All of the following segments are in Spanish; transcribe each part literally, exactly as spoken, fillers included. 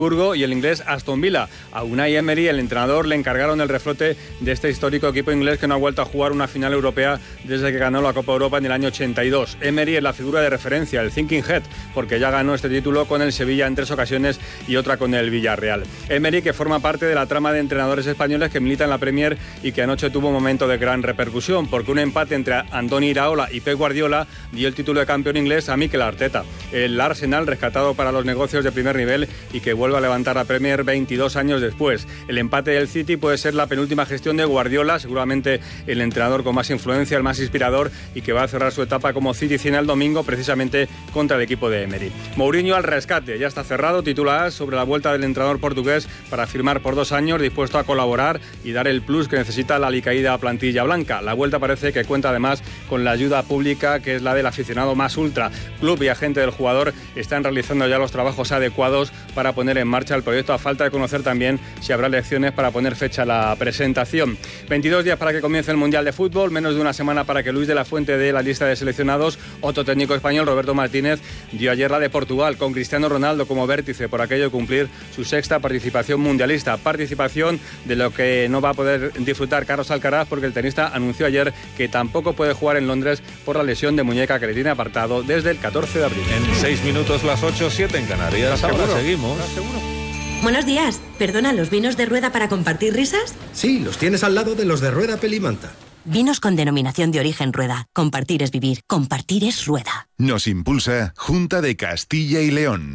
y el inglés Aston Villa. A Unai Emery, el entrenador, le encargaron el reflote de este histórico equipo inglés que no ha vuelto a jugar una final europea desde que ganó la Copa Europa en el año ochenta y dos. Emery es la figura de referencia, el thinking head, porque ya ganó este título con el Sevilla en tres ocasiones y otra con el Villarreal. Emery, que forma parte de la trama de entrenadores españoles que militan en la Premier y que anoche tuvo un momento de gran repercusión, porque un empate entre Andoni Iraola y Pep Guardiola dio el título de campeón inglés a Mikel Arteta. El Arsenal, rescatado para los negocios de primer nivel y que vuelve a levantar la Premier veintidós años después. El empate del City puede ser la penúltima gestión de Guardiola, seguramente el entrenador con más influencia, el más inspirador y que va a cerrar su etapa como City cien el domingo precisamente contra el equipo de Emery. Mourinho al rescate, ya está cerrado, titular sobre la vuelta del entrenador portugués para firmar por dos años, dispuesto a colaborar y dar el plus que necesita la alicaída plantilla blanca. La vuelta parece que cuenta además con la ayuda pública, que es la del aficionado más ultra. Club y agente del jugador están realizando ya los trabajos adecuados para poner en marcha el proyecto, a falta de conocer también si habrá elecciones para poner fecha a la presentación. veintidós días para que comience el Mundial de Fútbol, menos de una semana para que Luis de la Fuente dé la lista de seleccionados. Otro técnico español, Roberto Martínez, dio ayer la de Portugal, con Cristiano Ronaldo como vértice, por aquello de cumplir su sexta participación mundialista. Participación de lo que no va a poder disfrutar Carlos Alcaraz, porque el tenista anunció ayer que tampoco puede jugar en Londres por la lesión de muñeca que le tiene apartado desde el catorce de abril. En seis minutos las ocho, siete en Canarias. Ahora seguimos. Buenos días. ¿Perdona, los vinos de Rueda para compartir risas? Sí, los tienes al lado de los de Rueda Pelimanta. Vinos con denominación de origen Rueda. Compartir es vivir. Compartir es Rueda. Nos impulsa Junta de Castilla y León.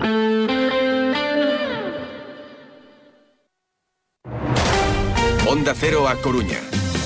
Onda Cero a Coruña.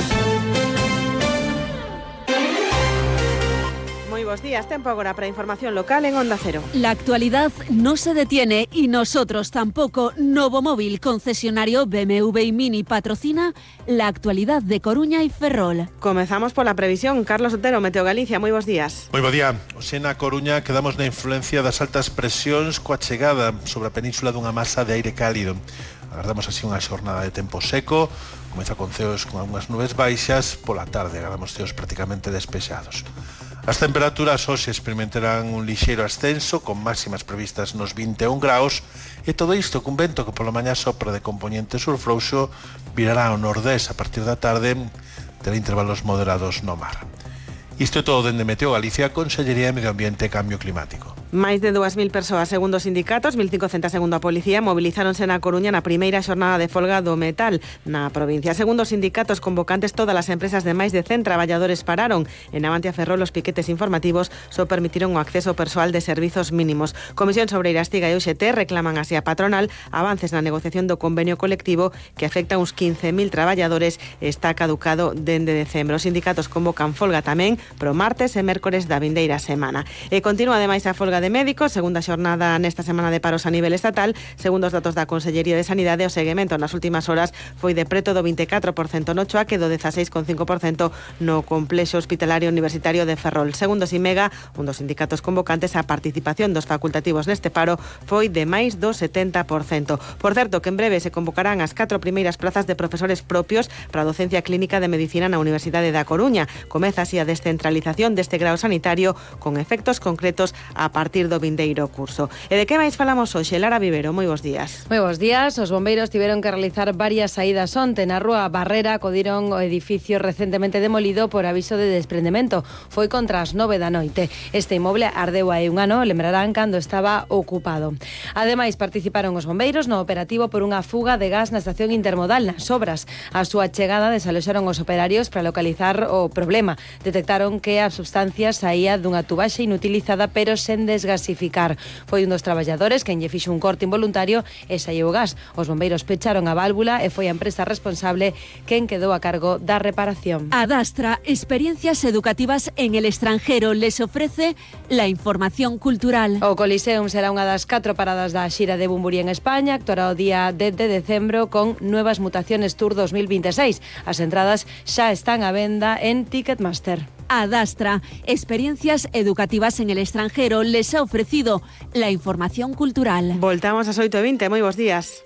Buenos días, tempo agora para información local en Onda Cero. La actualidad no se detiene y nosotros tampoco. Novomóvil, concesionario B M W y Mini, patrocina la actualidad de Coruña y Ferrol. Comezamos por la previsión. Carlos Otero, Meteo Galicia, moi bons días. Moi bo día. Hoxe na Coruña quedamos na influencia das altas presións coa chegada sobre a península dunha masa de aire cálido. Agardamos así unha xornada de tempo seco, comeza con ceos con algunhas nubes baixas, pola tarde agardamos ceos prácticamente despexados. As temperaturas hoxe experimentarán un lixeiro ascenso, con máximas previstas nos vinte e un graus, e todo isto cun vento que pola mañá sopra de componente sur frouxo virará ao nordés a partir da tarde, terá intervalos moderados no mar. Isto é todo dende Meteo Galicia, Consellería de Medio Ambiente e Cambio Climático. Máis de dúas mil persoas, segundo os sindicatos, mil cincocentas segundo a Policía, movilizáronse na Coruña na primeira xornada de folga do metal na provincia. Segundo os sindicatos convocantes, todas as empresas de máis de cen traballadores pararon. En Avantia Ferrol, os piquetes informativos só permitiron o acceso persoal de servizos mínimos. Comisión Obreira Astiga e U X T reclaman así a patronal avances na negociación do convenio colectivo que afecta a uns quince mil traballadores e está caducado dende decembro. Os sindicatos convocan folga tamén pro martes e mércores da vindeira semana. E continúa ademais a folga de médicos, segunda xornada nesta semana de paros a nivel estatal. Segundo os datos da Consellería de Sanidade, o seguimento nas últimas horas foi de preto do vinte e catro por cento no Choa que do dezaseis coma cinco por cento no complexo hospitalario universitario de Ferrol. Segundo Simega, un dos sindicatos convocantes, a participación dos facultativos neste paro foi de máis do setenta por cento. Por certo, que en breve se convocarán as catro primeiras plazas de profesores propios para a docencia clínica de medicina na Universidade da Coruña. Comeza así a descentralización deste grao sanitario con efectos concretos a partir do vindeiro curso. E de que máis falamos hoxe? Lara Vivero, moi bons días. Moi bons días. Os bombeiros tiveron que realizar varias saídas onte na rúa Barrera, acodiron o edificio recentemente demolido por aviso de desprendemento. Foi contra as nove da noite. Este inmoble ardeu hai un ano, lembrarán, cando estaba ocupado. Ademais, participaron os bombeiros no operativo por unha fuga de gas na estación intermodal nas obras. A súa chegada desaloxaron os operarios para localizar o problema. Detectaron que a substancia saía dunha tubaxe inutilizada pero sen desgasificar. Foi un dos traballadores quen lle fixo un corte involuntario e saíu o gas. Os bombeiros pecharon a válvula e foi a empresa responsable quen quedou a cargo da reparación. Adastra, experiencias educativas en el extranjero, les ofrece la información cultural. O Coliseum será unha das catro paradas da xira de Bumburi en España, actuará o día dez de decembro con Nuevas Mutaciones Tour dos mil veintiséis. As entradas xa están á venda en Ticketmaster. Adastra, experiencias educativas en el extranjero, les ha ofrecido la información cultural. Voltamos a oito e vinte, moi bons días.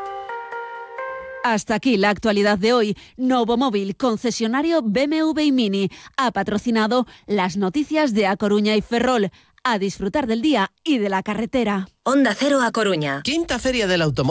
Hasta aquí la actualidad de hoy. Novomóvil, concesionario B M W y Mini, ha patrocinado las noticias de A Coruña y Ferrol. A disfrutar del día y de la carretera. Onda Cero A Coruña. Quinta Feria del Automóvil.